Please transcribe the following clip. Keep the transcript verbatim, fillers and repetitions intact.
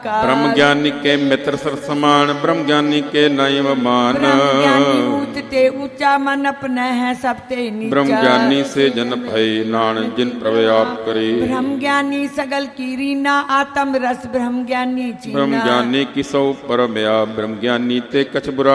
ब्रह्म ज्ञानी के मित्र सर समान, ब्रह्म ज्ञानी के नैव मान। ते ऊंचा मन अपना है सब ते नीचा। ब्रह्म ज्ञानी से जन भय नानक जिन प्रव्याप करे। ब्रह्म ज्ञानी सगल की रीना आत्म रस ब्रह्म ज्ञानी चीना। ब्रह्म ज्ञानी की सौ परमया, ब्रह्म ज्ञानी ते कछ बुरा